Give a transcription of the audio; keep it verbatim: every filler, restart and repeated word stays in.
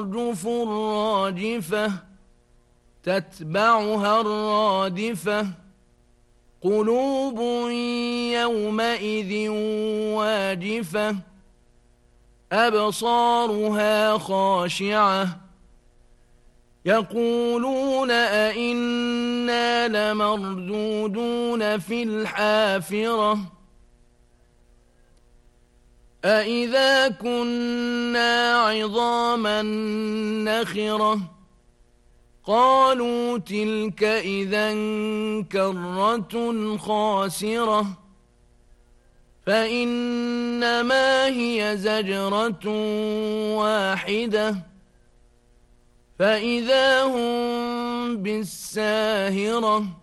ترجف الراجفة تتبعها الرادفة قلوب يومئذ واجفة أبصارها خاشعة يقولون أئنا لمردودون في الحافرة أئذا كنا عظاما نخرة قالوا تلك إذا كرة خاسرة فإنما هي زجرة واحدة فإذا هم بالساهرة